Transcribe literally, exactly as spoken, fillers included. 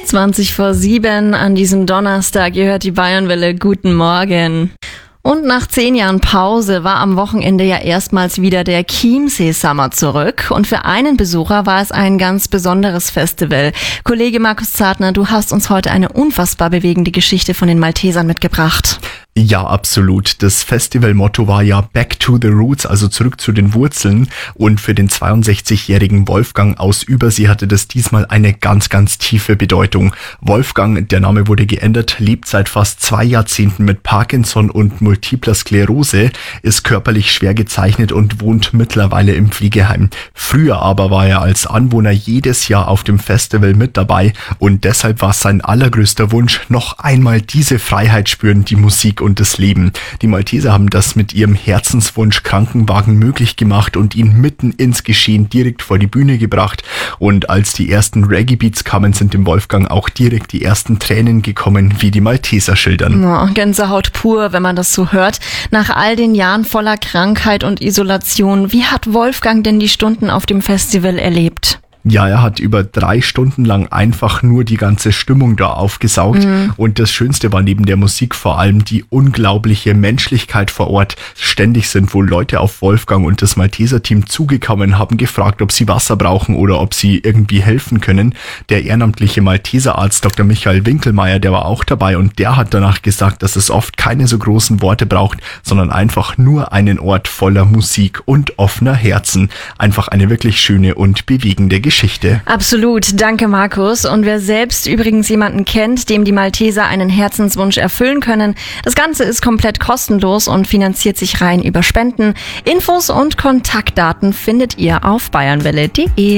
zwanzig vor sieben an diesem Donnerstag. Ihr hört die Bayernwelle. Guten Morgen. Und nach zehn Jahren Pause war am Wochenende ja erstmals wieder der Chiemsee Summer zurück. Und für einen Besucher war es ein ganz besonderes Festival. Kollege Markus Zartner, du hast uns heute eine unfassbar bewegende Geschichte von den Maltesern mitgebracht. Ja, absolut. Das Festivalmotto war ja Back to the Roots, also zurück zu den Wurzeln. Und für den zweiundsechzigjährigen Wolfgang aus Übersee hatte das diesmal eine ganz, ganz tiefe Bedeutung. Wolfgang, der Name wurde geändert, lebt seit fast zwei Jahrzehnten mit Parkinson und Multipler Sklerose, ist körperlich schwer gezeichnet und wohnt mittlerweile im Pflegeheim. Früher aber war er als Anwohner jedes Jahr auf dem Festival mit dabei und deshalb war sein allergrößter Wunsch, noch einmal diese Freiheit spüren, die Musik und das Leben. Die Malteser haben das mit ihrem Herzenswunsch Krankenwagen möglich gemacht und ihn mitten ins Geschehen direkt vor die Bühne gebracht. Und als die ersten Reggae-Beats kamen, sind dem Wolfgang auch direkt die ersten Tränen gekommen, wie die Malteser schildern. Oh, Gänsehaut pur, wenn man das so hört. Nach all den Jahren voller Krankheit und Isolation, wie hat Wolfgang denn die Stunden auf dem Festival erlebt? Ja, er hat über drei Stunden lang einfach nur die ganze Stimmung da aufgesaugt. Mhm. Und das Schönste war neben der Musik vor allem die unglaubliche Menschlichkeit vor Ort. Ständig sind wohl Leute auf Wolfgang und das Malteser-Team zugekommen, haben gefragt, ob sie Wasser brauchen oder ob sie irgendwie helfen können. Der ehrenamtliche Malteserarzt Doktor Michael Winkelmeier, der war auch dabei und der hat danach gesagt, dass es oft keine so großen Worte braucht, sondern einfach nur einen Ort voller Musik und offener Herzen. Einfach eine wirklich schöne und bewegende Geschichte. Geschichte. Absolut, danke Markus. Und wer selbst übrigens jemanden kennt, dem die Malteser einen Herzenswunsch erfüllen können, das Ganze ist komplett kostenlos und finanziert sich rein über Spenden. Infos und Kontaktdaten findet ihr auf bayernwelle punkt de.